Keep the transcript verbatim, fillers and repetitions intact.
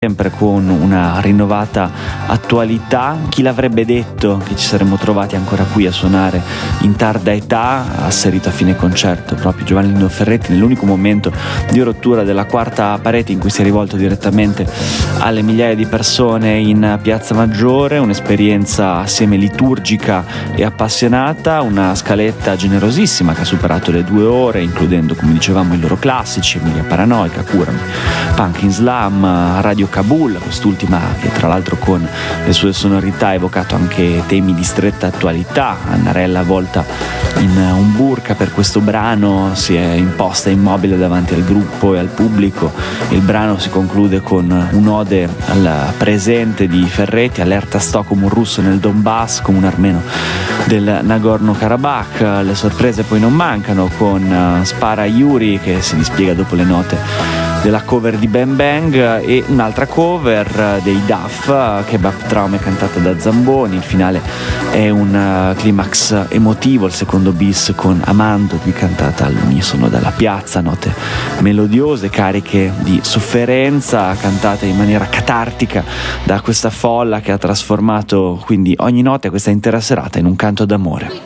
sempre con una rinnovata attualità. Chi l'avrebbe detto che ci saremmo trovati ancora qui a suonare in tarda età, asserito a fine concerto proprio Giovanni Nino Ferretti, nell'unico momento di rottura della quarta parete in cui si è rivolto direttamente alle migliaia di persone in Piazza Maggiore. Un'esperienza assieme liturgica e appassionata, una scaletta generosissima che ha superato le due ore, includendo, come dicevamo, i loro classici, Emilia Paranoica, Curami, Punk in Slam, Radio Kabul, quest'ultima che tra l'altro con le sue sonorità ha evocato anche temi di stretta attualità. Annarella, avvolta in un burka per questo brano, si è imposta immobile davanti al gruppo e al pubblico. Il brano si conclude con un'ode al presente di Ferretti, allerta Stockholm, un russo nel Donbass come un armeno del Nagorno-Karabakh. Le sorprese poi non mancano, con Spara Yuri che si dispiega dopo le note della cover di Bang Bang e un'altra cover dei Duff, Kebab Trauma, cantata da Zamboni. Il finale è un uh, climax emotivo, il secondo bis con Amando, qui cantata all'unisono dalla piazza, note melodiose cariche di sofferenza, cantate in maniera catartica da questa folla che ha trasformato quindi ogni notte, questa intera serata, in un canto d'amore.